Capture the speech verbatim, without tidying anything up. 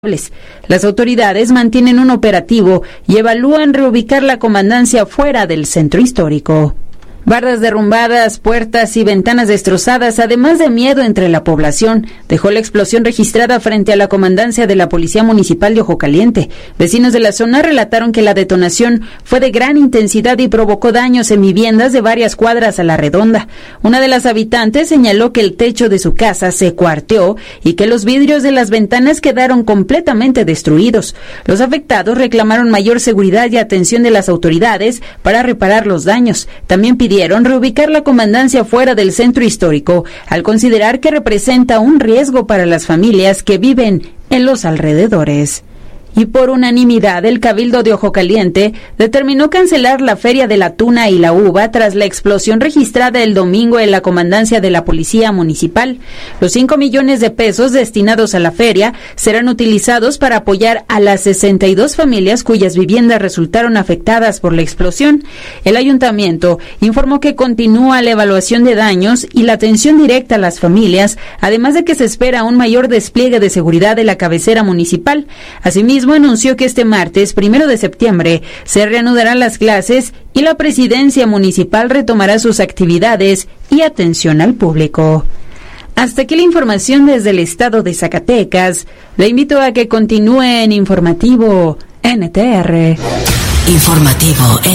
Las autoridades mantienen un operativo y evalúan reubicar la comandancia fuera del centro histórico. Bardas derrumbadas, puertas y ventanas destrozadas, además de miedo entre la población, dejó la explosión registrada frente a la comandancia de la Policía Municipal de Ojo Caliente. Vecinos de la zona relataron que la detonación fue de gran intensidad y provocó daños en viviendas de varias cuadras a la redonda. Una de las habitantes señaló que el techo de su casa se cuarteó y que los vidrios de las ventanas quedaron completamente destruidos. Los afectados reclamaron mayor seguridad y atención de las autoridades para reparar los daños. También pidieron Pidieron reubicar la comandancia fuera del centro histórico, al considerar que representa un riesgo para las familias que viven en los alrededores. Y por unanimidad, el Cabildo de Ojo Caliente determinó cancelar la Feria de la Tuna y la Uva tras la explosión registrada el domingo en la comandancia de la Policía Municipal. Los cinco millones de pesos destinados a la feria serán utilizados para apoyar a las sesenta y dos familias cuyas viviendas resultaron afectadas por la explosión. El ayuntamiento informó que continúa la evaluación de daños y la atención directa a las familias, además de que se espera un mayor despliegue de seguridad de la cabecera municipal. Asimismo, anunció que este martes, primero de septiembre, se reanudarán las clases y la presidencia municipal retomará sus actividades y atención al público. Hasta aquí la información desde el estado de Zacatecas. Le invito a que continúe en Informativo N T R. Informativo